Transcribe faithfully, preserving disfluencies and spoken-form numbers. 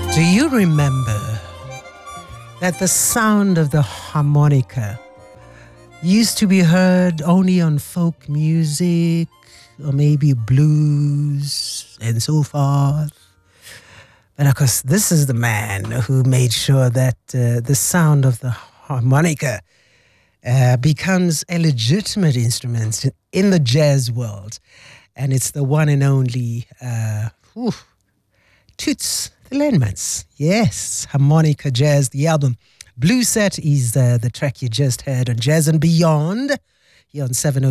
Do you remember that the sound of the harmonica used to be heard only on folk music or maybe blues and so forth? But of course, this is the man who made sure that uh, the sound of the harmonica uh, becomes a legitimate instrument in the jazz world. And it's the one and only uh, whew, Toots Thielemans. Yes, Harmonica Jazz, the album. Blue Set is uh, the track you just heard on Jazz and Beyond here on seven oh